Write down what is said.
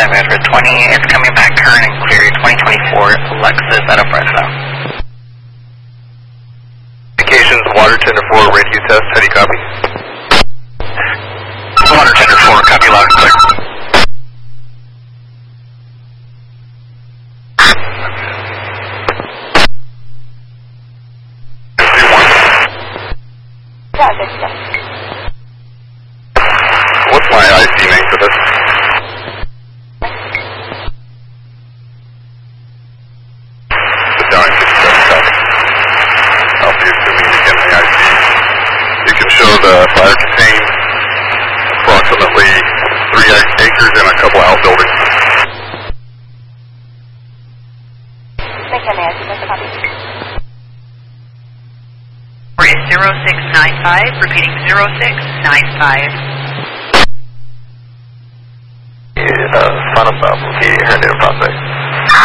Android 20, it's coming back current and clear. 2024 Lexus out of Fresno. Communications, water tender 4, radio test, how do you copy? Water tender 4, copy loud and clear. What's my IC name for this? Sit down and get the copy. I'll be assuming you get the IC. You can show the fire contained approximately 3 acres and a couple outbuildings. Is 0695, repeating 0695.